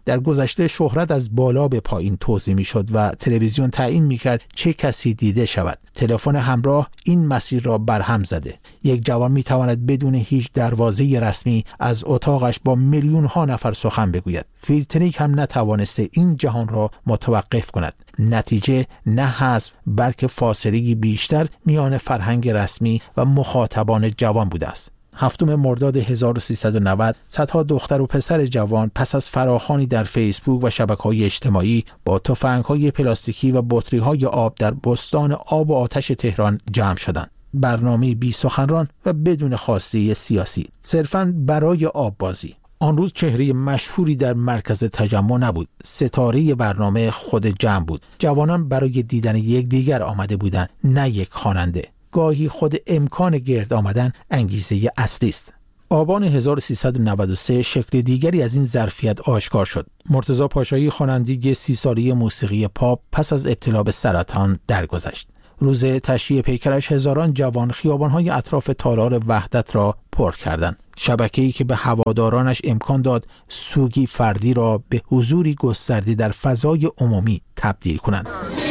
در گذشته شهرت از بالا به پایین توزیع می‌شد و تلویزیون تعیین می‌کرد چه کسی دیده شود. تلفن همراه این مسیر را برهم زده. یک جوان می‌تواند بدون هیچ دروازه رسمی از اتاقش با میلیون‌ها نفر سخن بگوید. فیلترینگ هم نتوانسته این جهان را متوقف کند. نتیجه نه حذف بلکه فاصله بیشتر میان فرهنگ رسمی و مخاطبان جوان بوده است. 7 مرداد 1390 صدها دختر و پسر جوان پس از فراخوانی در فیسبوک و شبکه‌های اجتماعی با تفنگ‌های پلاستیکی و بطری‌های آب در بستان آب و آتش تهران جمع شدند. برنامه بی سخنران و بدون خواسته سیاسی، صرفاً برای آب بازی. آن روز چهره مشهوری در مرکز تجمع نبود. ستاره برنامه خود جمع بود. جوانان برای دیدن یکدیگر آمده بودند، نه یک خواننده. گاهی خود امکان گرد آمدن انگیزه اصلی است. آبان 1393 شکل دیگری از این ظرفیت آشکار شد. مرتضی پاشایی خواننده 30 ساله موسیقی پاپ پس از ابتلا به سرطان درگذشت. روز تشییع پیکرش هزاران جوان خیابان‌های اطراف تالار وحدت را پر کردند. شبکه‌ای که به هوادارانش امکان داد سوگی فردی را به حضوری گسترده در فضای عمومی تبدیل کنند.